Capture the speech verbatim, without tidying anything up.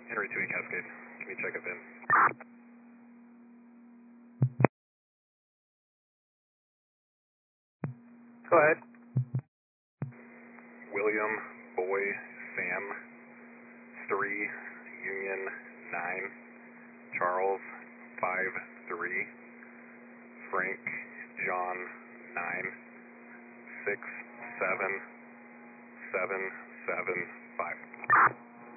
Henry two eight Cascade. Can you check up in? Go ahead. William, Boy, Sam, three, Union, nine, Charles, five, three, Frank, John, nine, six, seven, seven, seven, five.